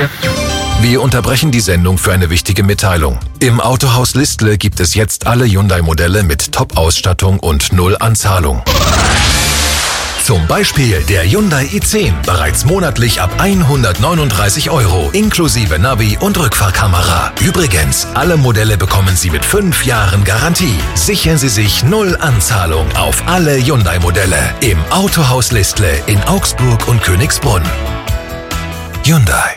Wir unterbrechen die Sendung für eine wichtige Mitteilung. Im Autohaus Listle gibt es jetzt alle Hyundai-Modelle mit Top-Ausstattung und 0 Anzahlung. Zum Beispiel der Hyundai i10, bereits monatlich ab 139 € inklusive Navi und Rückfahrkamera. Übrigens, alle Modelle bekommen Sie mit 5 Jahren Garantie. Sichern Sie sich 0 Anzahlung auf alle Hyundai-Modelle im Autohaus Listle in Augsburg und Königsbrunn. Hyundai.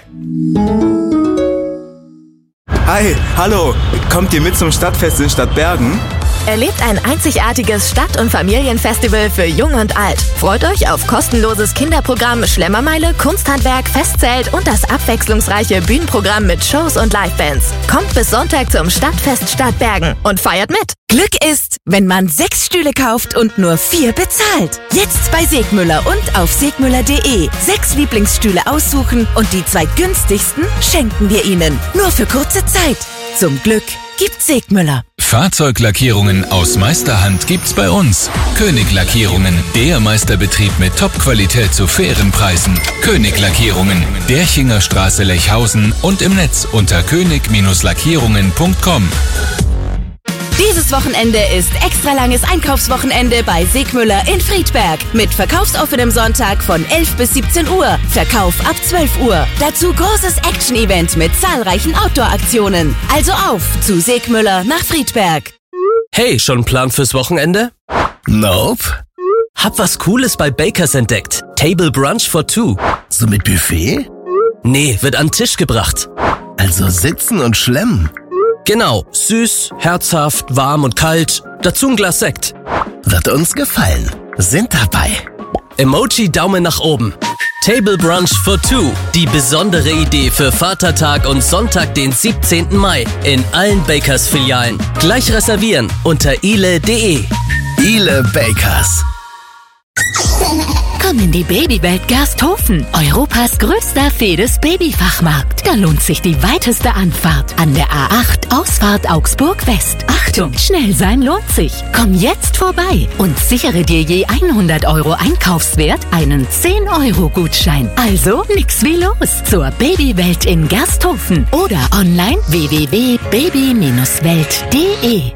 Hi, hallo, kommt ihr mit zum Stadtfest in Stadtbergen? Erlebt ein einzigartiges Stadt- und Familienfestival für Jung und Alt. Freut euch auf kostenloses Kinderprogramm, Schlemmermeile, Kunsthandwerk, Festzelt und das abwechslungsreiche Bühnenprogramm mit Shows und Livebands. Kommt bis Sonntag zum Stadtfest Stadtbergen und feiert mit. Glück ist, wenn man 6 Stühle kauft und nur 4 bezahlt. Jetzt bei Segmüller und auf segmüller.de. 6 Lieblingsstühle aussuchen und die 2 günstigsten schenken wir Ihnen. Nur für kurze Zeit. Zum Glück gibt Segmüller. Fahrzeuglackierungen aus Meisterhand gibt's bei uns. König Lackierungen, der Meisterbetrieb mit Top-Qualität zu fairen Preisen. König Lackierungen, Derchinger Straße Lechhausen und im Netz unter könig-lackierungen.com. Dieses Wochenende ist extra langes Einkaufswochenende bei Segmüller in Friedberg. Mit verkaufsoffenem Sonntag von 11 bis 17 Uhr. Verkauf ab 12 Uhr. Dazu großes Action-Event mit zahlreichen Outdoor-Aktionen. Also auf zu Segmüller nach Friedberg. Hey, schon ein Plan fürs Wochenende? Nope. Hab was Cooles bei Bakers entdeckt. Table Brunch for 2. So mit Buffet? Nee, wird an den Tisch gebracht. Also sitzen und schlemmen. Genau, süß, herzhaft, warm und kalt. Dazu ein Glas Sekt. Wird uns gefallen. Sind dabei. Emoji Daumen nach oben. Table Brunch for 2. Die besondere Idee für Vatertag und Sonntag, den 17. Mai. In allen Bakers-Filialen. Gleich reservieren unter ile.de. Ile Bakers. Komm in die Babywelt Gersthofen, Europas größter Fedes-Babyfachmarkt. Da lohnt sich die weiteste Anfahrt an der A8 Ausfahrt Augsburg West. Achtung, schnell sein lohnt sich. Komm jetzt vorbei und sichere dir je 100 € Einkaufswert einen 10-€-Gutschein. Also nix wie los zur Babywelt in Gersthofen oder online www.baby-welt.de.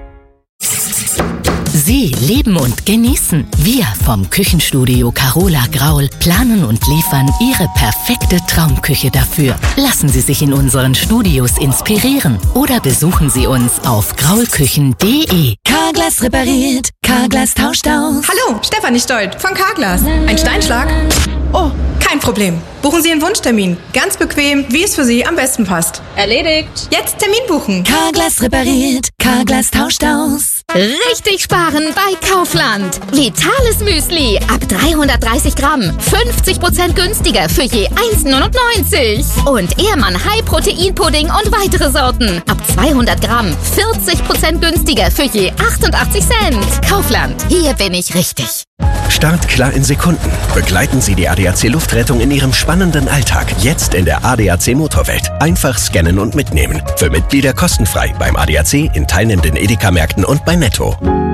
Sie leben und genießen. Wir vom Küchenstudio Carola Graul planen und liefern Ihre perfekte Traumküche dafür. Lassen Sie sich in unseren Studios inspirieren oder besuchen Sie uns auf graulküchen.de. Carglass repariert, Carglass tauscht aus. Hallo, Stefanie Stolt von Carglass. Ein Steinschlag? Oh, kein Problem. Buchen Sie einen Wunschtermin. Ganz bequem, wie es für Sie am besten passt. Erledigt. Jetzt Termin buchen. Carglass repariert, Carglass tauscht aus. Richtig sparen bei Kaufland. Vitales Müsli ab 330 Gramm. 50% günstiger für je 1,99. Und Ehrmann High Protein Pudding und weitere Sorten. Ab 200 Gramm. 40% günstiger für je 88 Cent. Kaufland. Hier bin ich richtig. Startklar in Sekunden. Begleiten Sie die ADAC Luftrettung in Ihrem spannenden Alltag. Jetzt in der ADAC Motorwelt. Einfach scannen und mitnehmen. Für Mitglieder kostenfrei beim ADAC, in teilnehmenden Edeka-Märkten und bei Netto.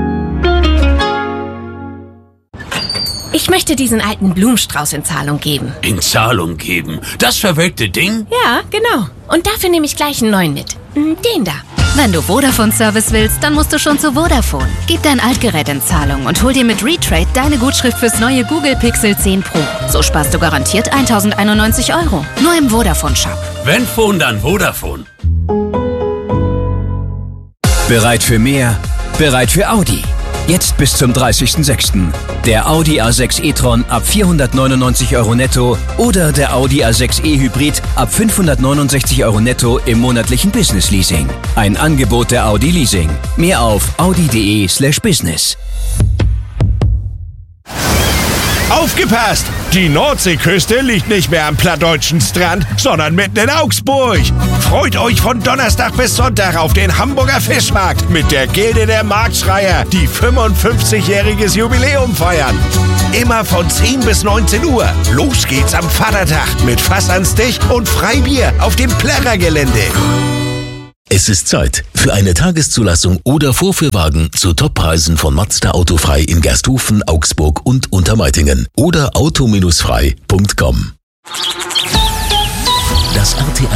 Ich möchte diesen alten Blumenstrauß in Zahlung geben. In Zahlung geben? Das verwelkte Ding? Ja, genau. Und dafür nehme ich gleich einen neuen mit. Den da. Wenn du Vodafone-Service willst, dann musst du schon zu Vodafone. Gib dein Altgerät in Zahlung und hol dir mit Retrade deine Gutschrift fürs neue Google Pixel 10 Pro. So sparst du garantiert 1.091 €. Nur im Vodafone-Shop. Wenn Phone, dann Vodafone. Bereit für mehr? Bereit für Audi. Jetzt bis zum 30.06. Der Audi A6 e-tron ab 499 € netto oder der Audi A6 e-Hybrid ab 569 € netto im monatlichen Business-Leasing. Ein Angebot der Audi Leasing. Mehr auf audi.de/business. Aufgepasst! Die Nordseeküste liegt nicht mehr am plattdeutschen Strand, sondern mitten in Augsburg. Freut euch von Donnerstag bis Sonntag auf den Hamburger Fischmarkt mit der Gilde der Marktschreier, die 55-jähriges Jubiläum feiern. Immer von 10 bis 19 Uhr. Los geht's am Vatertag mit Fass an Stich und Freibier auf dem Plärrergelände. Es ist Zeit für eine Tageszulassung oder Vorführwagen zu Toppreisen von Mazda Autofrei in Gersthofen, Augsburg und Untermeitingen oder auto-frei.com. Das RTL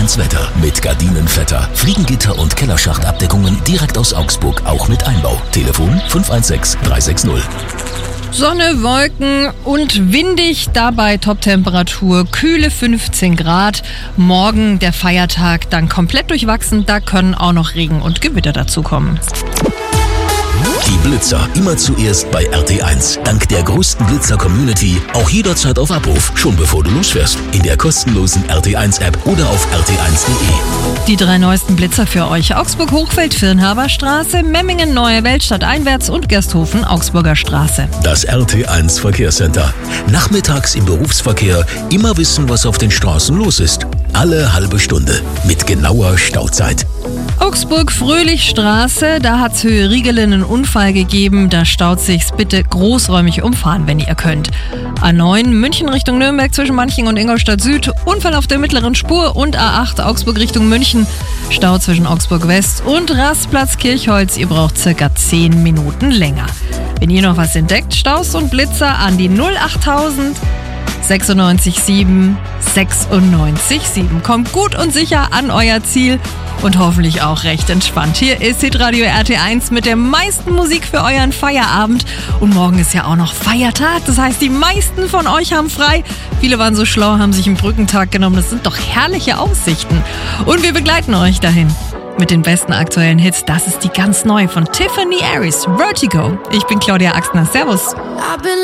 ins Wetter mit Gardinenvetter, Fliegengitter und Kellerschachtabdeckungen direkt aus Augsburg, auch mit Einbau. Telefon 516 360. Sonne, Wolken und windig, dabei Toptemperatur, kühle 15 Grad. Morgen der Feiertag dann komplett durchwachsen, da können auch noch Regen und Gewitter dazukommen. Die Blitzer immer zuerst bei RT1. Dank der größten Blitzer-Community auch jederzeit auf Abruf, schon bevor du losfährst. In der kostenlosen RT1-App oder auf rt1.de. Die 3 neuesten Blitzer für euch: Augsburg-Hochfeld, Firnhaberstraße, Memmingen, Neue Weltstadt einwärts und Gersthofen, Augsburger Straße. Das RT1 Verkehrscenter. Nachmittags im Berufsverkehr immer wissen, was auf den Straßen los ist. Alle halbe Stunde mit genauer Stauzeit. Augsburg-Fröhlichstraße, da hat's Höhe Riegelen einen Unfall gegeben. Da staut sich's, bitte großräumig umfahren, wenn ihr könnt. A9 München Richtung Nürnberg zwischen Manching und Ingolstadt Süd, Unfall auf der mittleren Spur. Und A8 Augsburg Richtung München, Stau zwischen Augsburg West und Rastplatz Kirchholz. Ihr braucht circa 10 Minuten länger. Wenn ihr noch was entdeckt, Staus und Blitzer an die 08000 967 967. Kommt gut und sicher an euer Ziel und hoffentlich auch recht entspannt. Hier ist Hitradio RT1 mit der meisten Musik für euren Feierabend. Und morgen ist ja auch noch Feiertag. Das heißt, die meisten von euch haben frei. Viele waren so schlau, haben sich einen Brückentag genommen. Das sind doch herrliche Aussichten. Und wir begleiten euch dahin mit den besten aktuellen Hits. Das ist die ganz neue von Tiffany Aries, Vertigo. Ich bin Claudia Axtner. Servus.